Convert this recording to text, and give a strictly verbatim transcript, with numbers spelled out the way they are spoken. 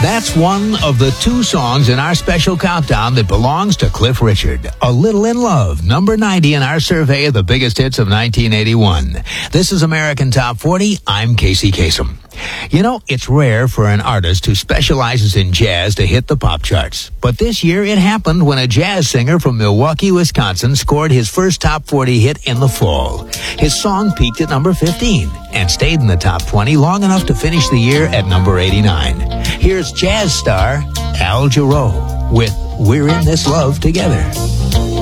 That's one of the two songs in our special countdown that belongs to Cliff Richard. A Little in Love, number ninety in our survey of the biggest hits of nineteen eighty-one. This is American Top forty. I'm Casey Kasem. You know, it's rare for an artist who specializes in jazz to hit the pop charts. But this year it happened when a jazz singer from Milwaukee, Wisconsin scored his first top forty hit in the fall. His song peaked at number fifteen and stayed in the top twenty long enough to finish the year at number eighty-nine. Here's jazz star Al Jarreau with We're in This Love Together.